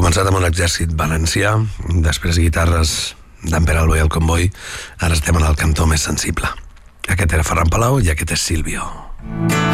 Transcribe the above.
començat amb un exèrcit valencià, després guitarres d'en Pere Albo i el Comboi, ara estem en el cantó més sensible. Aquest era Ferran Palau i aquest és Silvio.